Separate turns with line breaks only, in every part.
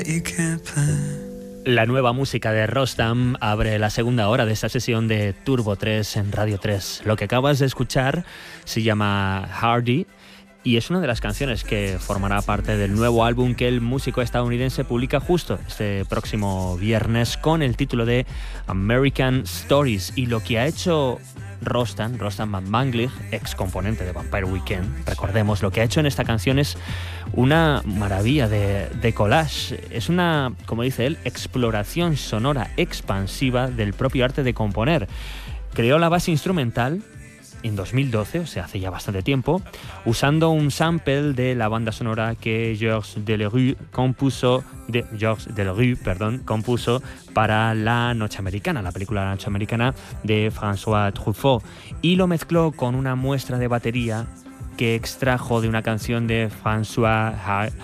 La nueva música de Rostam abre la segunda hora de esta sesión de Turbo 3 en Radio 3. Lo que acabas de escuchar se llama Hardy y es una de las canciones que formará parte del nuevo álbum que el músico estadounidense publica justo este próximo viernes con el título de American Stories. Y lo que ha hecho Rostam Van Manglich, ex componente de Vampire Weekend, recordemos, lo que ha hecho en esta canción es una maravilla de collage. Es una, como dice él, exploración sonora expansiva del propio arte de componer. Creó la base instrumental en 2012, o sea, hace ya bastante tiempo, usando un sample de la banda sonora que Georges Delerue compuso para La Noche Americana, la película La Noche Americana de François Truffaut, y lo mezcló con una muestra de batería que extrajo de una canción de François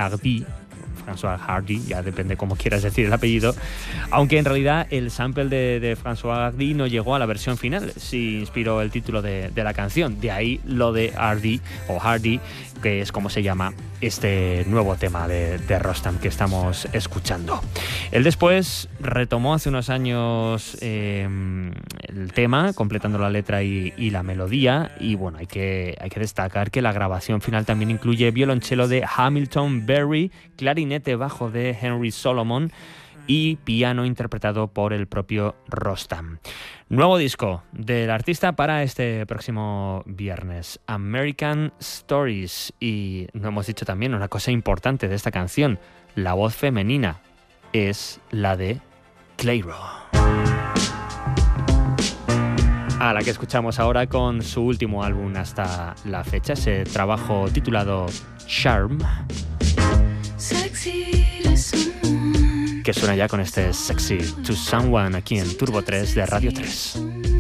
Hardy, ya depende cómo quieras decir el apellido, aunque en realidad el sample de François Hardy no llegó a la versión final, sí inspiró el título de la canción, de ahí lo de Hardy, que es como se llama este nuevo tema de Rostam que estamos escuchando. Él después retomó hace unos años el tema, completando la letra y la melodía, y bueno, hay que destacar que la grabación final también incluye violonchelo de Hamilton Berry, clarinete bajo de Henry Solomon y piano interpretado por el propio Rostam. Nuevo disco del artista para este próximo viernes, American Stories. Y no hemos dicho también una cosa importante de esta canción, la voz femenina es la de Clairo, a la que escuchamos ahora con su último álbum hasta la fecha, ese trabajo titulado Charm, que suena ya con este Sexy to Someone aquí en Turbo 3 de Radio 3.